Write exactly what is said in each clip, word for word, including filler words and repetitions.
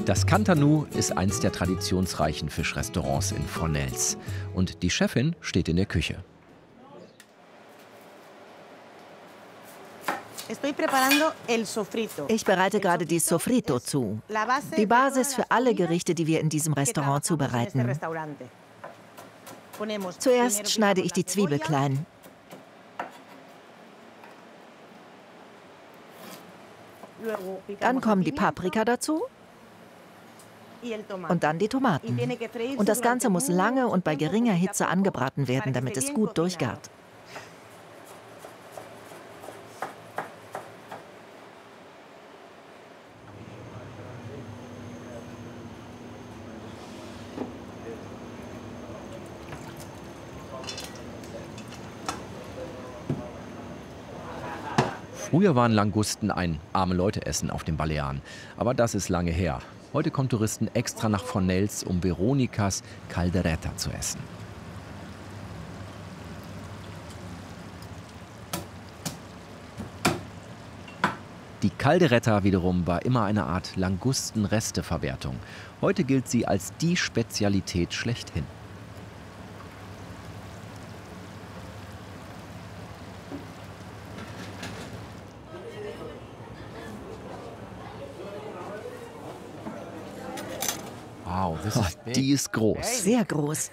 Das Cantanu ist eins der traditionsreichen Fischrestaurants in Fornells. Und die Chefin steht in der Küche. Ich bereite gerade die Sofrito zu. Die Basis für alle Gerichte, die wir in diesem Restaurant zubereiten. Zuerst schneide ich die Zwiebel klein. Dann kommen die Paprika dazu. Und dann die Tomaten. Und das Ganze muss lange und bei geringer Hitze angebraten werden, damit es gut durchgart. Früher waren Langusten ein Arme-Leute-Essen auf den Balearen. Aber das ist lange her. Heute kommen Touristen extra nach Fornells, um Veronicas Caldereta zu essen. Die Caldereta wiederum war immer eine Art Langusten-Resteverwertung. Heute gilt sie als die Spezialität schlechthin. Wow, oh, die ist groß. Sehr groß.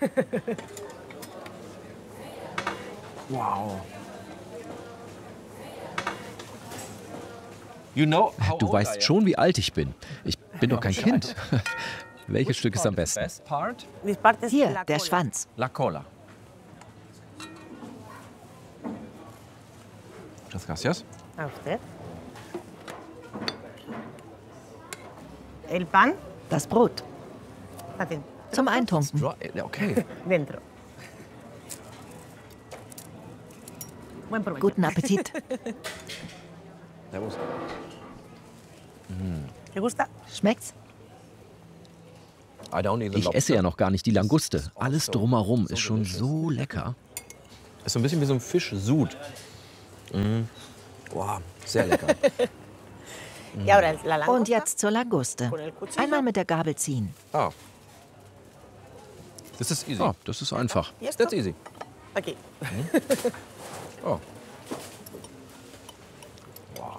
Wow. Du weißt schon, wie alt ich bin. Ich bin doch kein Kind. Welches Stück ist am besten? Hier, der Schwanz. La cola. Muchas gracias. A usted. El pan. Das Brot. Zum Eintunken. Okay. Dentro. Guten Appetit. Schmeckt's? Ich esse ja noch gar nicht die Languste. Alles drumherum ist schon so lecker. Ist so ein bisschen wie so ein Fischsud. Mhm. Wow, sehr lecker. Und jetzt zur Languste. Einmal mit der Gabel ziehen. Ah. Das ist easy. Oh, das ist einfach. That's easy. Okay. Mhm. Oh. Wow.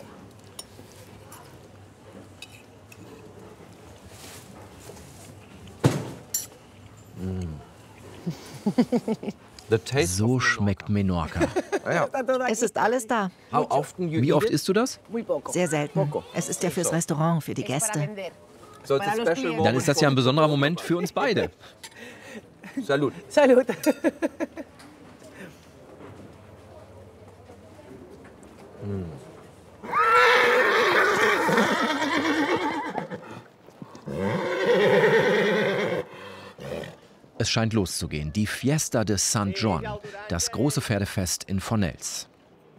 Mm. So schmeckt Menorca. Es ist alles da. Wie oft isst du das? Sehr selten. Es ist ja fürs Restaurant, für die Gäste. Dann ist das ja ein besonderer Moment für uns beide. Salut. Salut. Mm. Es scheint loszugehen. Die Fiesta de San Juan, das große Pferdefest in Fornells.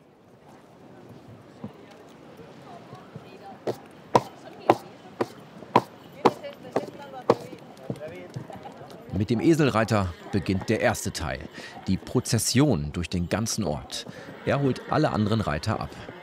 Mit dem Eselreiter beginnt der erste Teil, die Prozession durch den ganzen Ort. Er holt alle anderen Reiter ab.